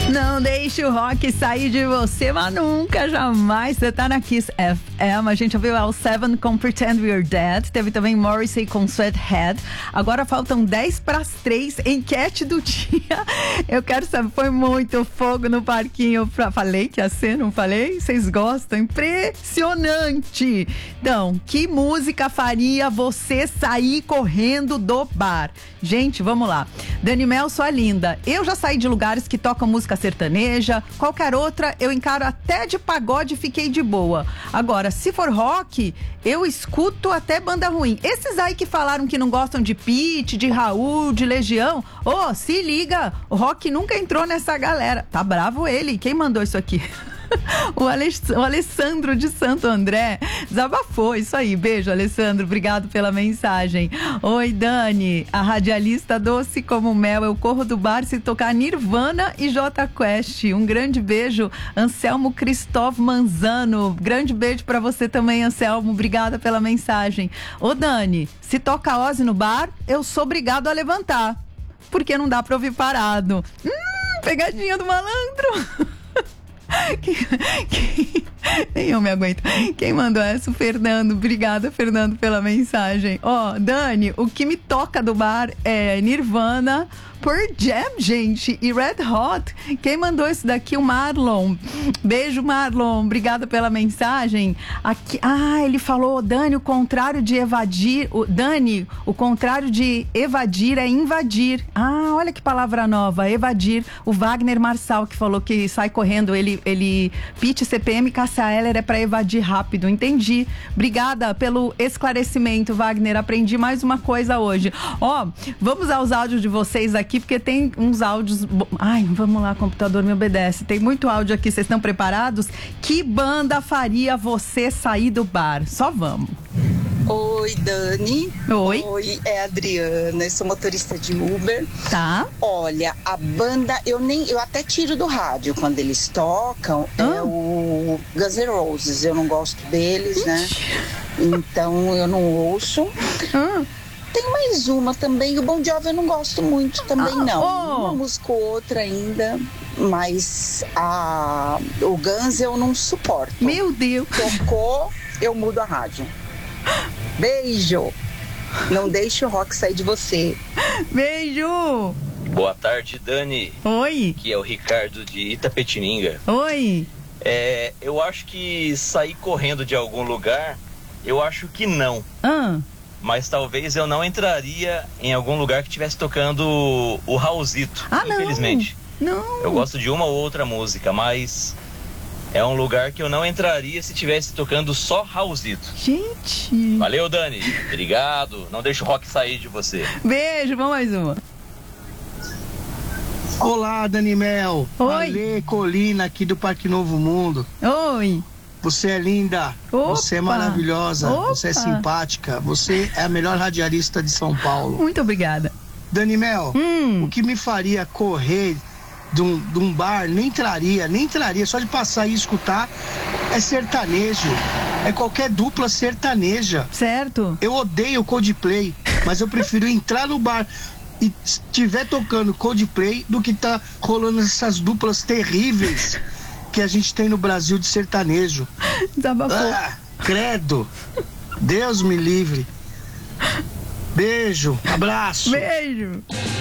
Não deixe o rock sair de você, mas nunca, jamais. Você tá na Kiss FM. A gente ouviu Al Seven com Pretend We're Dead. Teve também Morrissey com Sweathead. Agora faltam 10:03. Enquete do dia. Eu quero saber, foi muito fogo no parquinho. Falei que ia ser, não falei? Vocês gostam? Impressionante. Então, que música faria você sair correndo do bar? Gente, vamos lá. Dani Mel, sua linda. Eu já saí de lugares que tocam música sertaneja, qualquer outra eu encaro até de pagode e fiquei de boa. Agora, se for rock, eu escuto até banda ruim. Esses aí que falaram que não gostam de Pitty, de Raul, de Legião, se liga, o rock nunca entrou nessa galera. Tá bravo ele, quem mandou isso aqui? O Alessandro de Santo André desabafou, isso aí, beijo Alessandro, obrigado pela mensagem. Oi Dani, a radialista doce como mel, eu corro do bar se tocar Nirvana e Jota Quest. Um grande beijo, Anselmo Cristóvão Manzano, grande beijo pra você também, Anselmo, obrigada pela mensagem. Ô Dani, se toca Ozzy no bar, eu sou obrigado a levantar, porque não dá pra ouvir parado. Pegadinha do malandro. Nem eu me aguento. Quem mandou essa? O Fernando. Obrigada, Fernando, pela mensagem. Dani, o que me toca do bar é Nirvana, Pearl Jam, gente, e Red Hot. Quem mandou isso daqui? O Marlon. Beijo, Marlon. Obrigada pela mensagem. Aqui, ele falou, Dani, o contrário de evadir. Dani, o contrário de evadir é invadir. Olha que palavra nova, evadir. O Wagner Marçal que falou que sai correndo, ele Pitty, CPM, Cássia Eller é pra evadir rápido. Entendi. Obrigada pelo esclarecimento, Wagner. Aprendi mais uma coisa hoje. Vamos aos áudios de vocês aqui, porque tem uns áudios. Vamos lá, computador me obedece. Tem muito áudio aqui, vocês estão preparados? Que banda faria você sair do bar? Só vamos. Oi, Dani. Oi. Oi, é a Adriana, eu sou motorista de Uber. Tá. Olha, a banda, eu até tiro do rádio quando eles tocam, é o Guns N' Roses, eu não gosto deles, né? Então eu não ouço. Tem mais uma também, o Bon Jovi eu não gosto muito também não. Uma música ou outra ainda, mas o Guns eu não suporto. Meu Deus. Tocou, eu mudo a rádio. Beijo. Não deixe o rock sair de você. Beijo. Boa tarde, Dani. Oi. Aqui é o Ricardo de Itapetininga. Oi. Eu acho que sair correndo de algum lugar, eu acho que não. Mas talvez eu não entraria em algum lugar que estivesse tocando o Raulzito, infelizmente. Não. Eu gosto de uma ou outra música, mas é um lugar que eu não entraria se estivesse tocando só Raulzito. Gente. Valeu, Dani. Obrigado. Não deixa o rock sair de você. Beijo, vamos mais uma. Olá, Dani Mel. Oi. Ale Colina aqui do Parque Novo Mundo. Oi. Você é linda, você é maravilhosa, você é simpática, você é a melhor radialista de São Paulo. Muito obrigada. Dani Mel, o que me faria correr de um bar, nem entraria, só de passar e escutar, é sertanejo, é qualquer dupla sertaneja. Certo. Eu odeio Coldplay, mas eu prefiro entrar no bar e estiver tocando Coldplay do que tá rolando essas duplas terríveis que a gente tem no Brasil de sertanejo. Desabafou. Credo. Deus me livre. Beijo, abraço. Beijo.